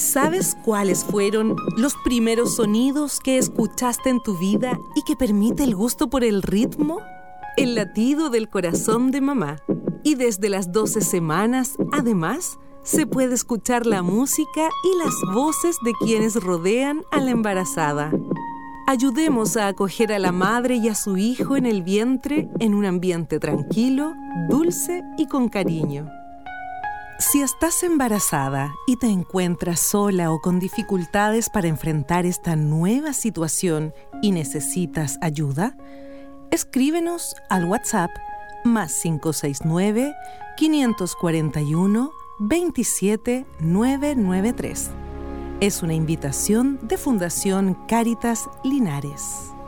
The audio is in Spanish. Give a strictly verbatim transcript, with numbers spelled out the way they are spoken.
¿Sabes cuáles fueron los primeros sonidos que escuchaste en tu vida y que permite el gusto por el ritmo? El latido del corazón de mamá. Y desde las doce semanas, además, se puede escuchar la música y las voces de quienes rodean a la embarazada. Ayudemos a acoger a la madre y a su hijo en el vientre en un ambiente tranquilo, dulce y con cariño. Si estás embarazada y te encuentras sola o con dificultades para enfrentar esta nueva situación y necesitas ayuda, escríbenos al WhatsApp más cinco seis nueve, cinco cuatro uno, dos siete nueve nueve tres. Es una invitación de Fundación Cáritas Linares.